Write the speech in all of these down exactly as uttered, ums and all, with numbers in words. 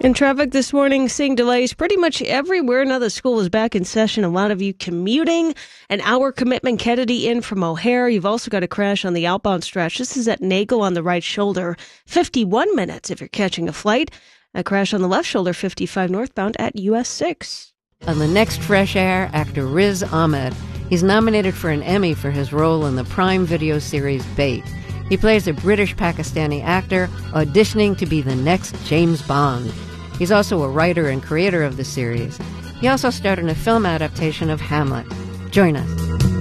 In traffic this morning, seeing delays pretty much everywhere. Now the school is back in session. A lot of you commuting. An hour commitment Kennedy in from O'Hare. You've also got a crash on the outbound stretch. This is at Nagel on the right shoulder. fifty-one minutes if you're catching a flight. A crash on the left shoulder, fifty-five northbound at U S six. On the next Fresh Air, actor Riz Ahmed. He's nominated for an Emmy for his role in the Prime Video series Bait. He plays a British-Pakistani actor auditioning to be the next James Bond. He's also a writer and creator of the series. He also starred in a film adaptation of Hamlet. Join us.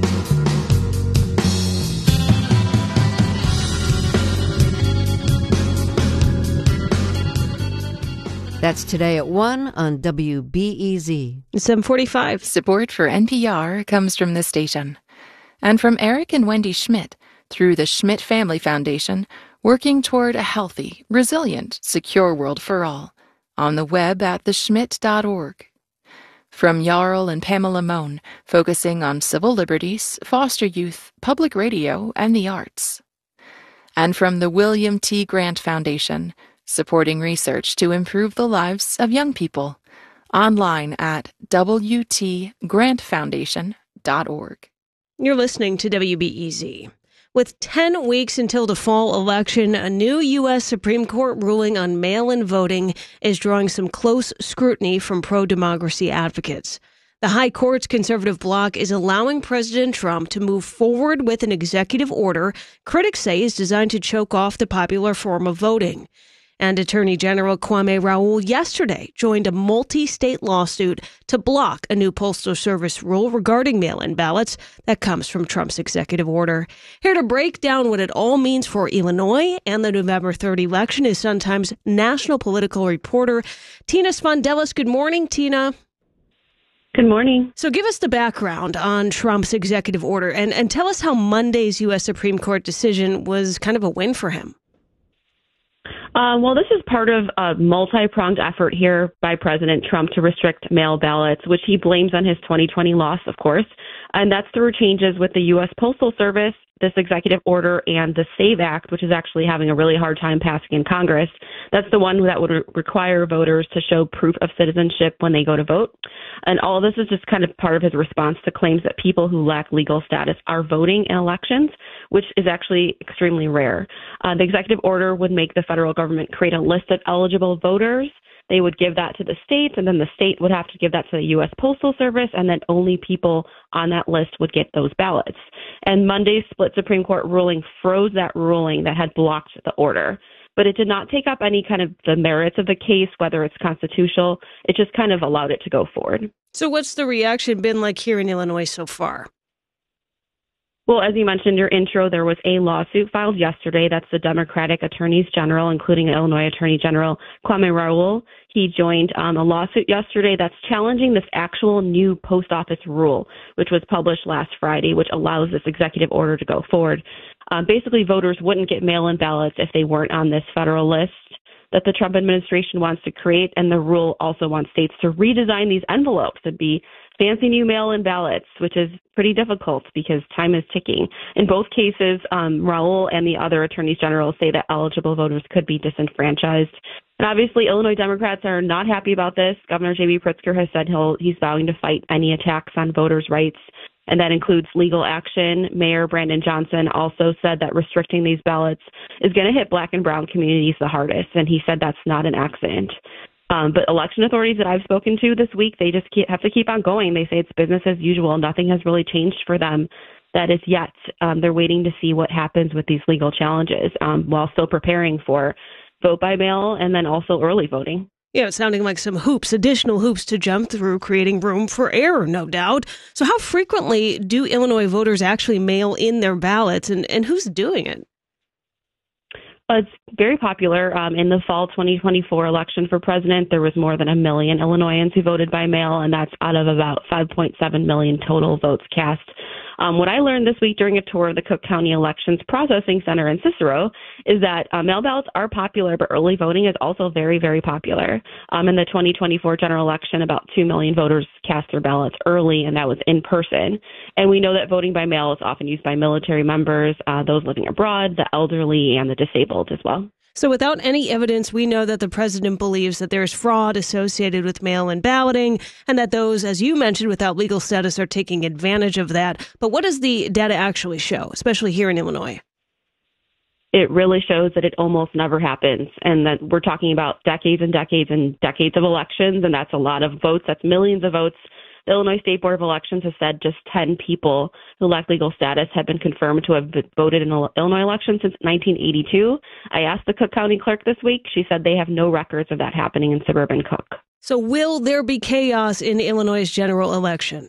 That's today at one on W B E Z. seven forty-five. Support for N P R comes from this station. And from Eric and Wendy Schmidt through the Schmidt Family Foundation, working toward a healthy, resilient, secure world for all. On the web at the schmidt dot org. From Jarl and Pamela Mohn, focusing on civil liberties, foster youth, public radio, and the arts. And from the William T. Grant Foundation, supporting research to improve the lives of young people. Online at w t grant foundation dot org. You're listening to W B E Z. With ten weeks until the fall election, a new U S Supreme Court ruling on mail-in voting is drawing some close scrutiny from pro-democracy advocates. The High Court's conservative bloc is allowing President Trump to move forward with an executive order critics say is designed to choke off the popular form of voting. And Attorney General Kwame Raoul yesterday joined a multi-state lawsuit to block a new Postal Service rule regarding mail-in ballots that comes from Trump's executive order. Here to break down what it all means for Illinois and the November third election is Sun-Times national political reporter Tina Spondelis. Good morning, Tina. Good morning. So give us the background on Trump's executive order and, and tell us how Monday's U S Supreme Court decision was kind of a win for him. Um, well, this is part of a multi-pronged effort here by President Trump to restrict mail ballots, which he blames on his twenty twenty loss, of course. And that's through changes with the U S Postal Service, this executive order, and the SAVE Act, which is actually having a really hard time passing in Congress. That's the one that would re- require voters to show proof of citizenship when they go to vote. And all of this is just kind of part of his response to claims that people who lack legal status are voting in elections, which is actually extremely rare. Uh, the executive order would make the federal government create a list of eligible voters. They would give that to the states, and then the state would have to give that to the U S Postal Service, and then only people on that list would get those ballots. And Monday's split Supreme Court ruling froze that ruling that had blocked the order. But it did not take up any kind of the merits of the case, whether it's constitutional. It just kind of allowed it to go forward. So what's the reaction been like here in Illinois so far? Well, as you mentioned in your intro, there was a lawsuit filed yesterday. That's the Democratic Attorneys General, including Illinois Attorney General Kwame Raoul. He joined um, a lawsuit yesterday that's challenging this actual new post office rule, which was published last Friday, which allows this executive order to go forward. Uh, basically, voters wouldn't get mail-in ballots if they weren't on this federal list that the Trump administration wants to create, and the rule also wants states to redesign these envelopes and be fancy new mail-in ballots, which is pretty difficult because time is ticking. In both cases, um, Raoul and the other attorneys general say that eligible voters could be disenfranchised. And obviously, Illinois Democrats are not happy about this. Governor J B Pritzker has said he'll he's vowing to fight any attacks on voters' rights, and that includes legal action. Mayor Brandon Johnson also said that restricting these ballots is going to hit Black and brown communities the hardest, and he said that's not an accident. Um, but election authorities that I've spoken to this week, they just keep, have to keep on going. They say it's business as usual. Nothing has really changed for them. That is yet. Um, they're waiting to see what happens with these legal challenges um, while still preparing for vote by mail and then also early voting. Yeah, it's sounding like some hoops, additional hoops to jump through, creating room for error, no doubt. So how frequently do Illinois voters actually mail in their ballots, and, and who's doing it? Uh, it's very popular. Um, in the fall twenty twenty-four election for president, there was more than a million Illinoisans who voted by mail, and that's out of about five point seven million total votes cast. Um, what I learned this week during a tour of the Cook County Elections Processing Center in Cicero is that uh, mail ballots are popular, but early voting is also very, very popular. Um, in the twenty twenty-four general election, about two million voters cast their ballots early, and that was in person. And we know that voting by mail is often used by military members, uh, those living abroad, the elderly, and the disabled as well. So without any evidence, we know that the president believes that there's fraud associated with mail-in balloting and that those, as you mentioned, without legal status are taking advantage of that. But what does the data actually show, especially here in Illinois? It really shows that it almost never happens, and that we're talking about decades and decades and decades of elections, and that's a lot of votes. That's millions of votes. The Illinois State Board of Elections has said just ten people who lack legal status have been confirmed to have voted in the Illinois election since nineteen eighty-two. I asked the Cook County clerk this week. She said they have no records of that happening in suburban Cook. So will there be chaos in Illinois' general election?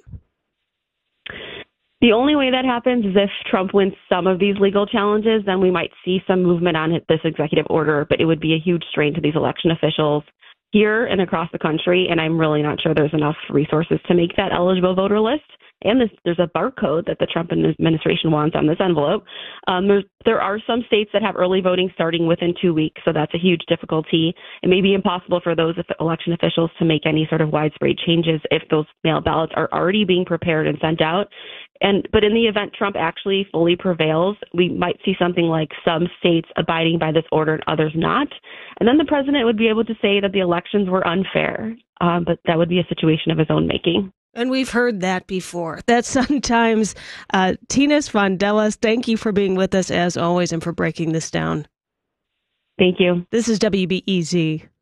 The only way that happens is if Trump wins some of these legal challenges, then we might see some movement on this executive order, but it would be a huge strain to these election officials here and across the country, and I'm really not sure there's enough resources to make that eligible voter list. And this, there's a barcode that the Trump administration wants on this envelope. Um, there's, there are some states that have early voting starting within two weeks, so that's a huge difficulty. It may be impossible for those election officials to make any sort of widespread changes if those mail ballots are already being prepared and sent out. And but in the event Trump actually fully prevails, we might see something like some states abiding by this order and others not. And then the president would be able to say that the elections were unfair, um, but that would be a situation of his own making. And we've heard that before. That's sometimes. Uh, Tina Sfondeles, thank you for being with us as always and for breaking this down. Thank you. This is W B E Z.